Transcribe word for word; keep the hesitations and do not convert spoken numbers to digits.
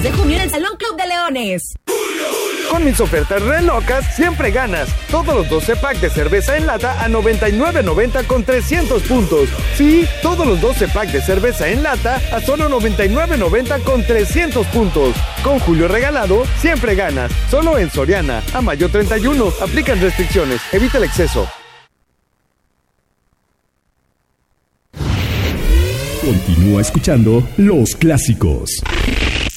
de junio en el Salón Club de Leones. Con mis ofertas re locas, siempre ganas. Todos los doce packs de cerveza en lata a noventa y nueve noventa con trescientos puntos. Sí, todos los doce packs de cerveza en lata a solo noventa y nueve noventa con trescientos puntos. Con Julio Regalado, siempre ganas. Solo en Soriana. A mayo treinta y uno. Aplican restricciones. Evita el exceso. Continúa escuchando Los Clásicos.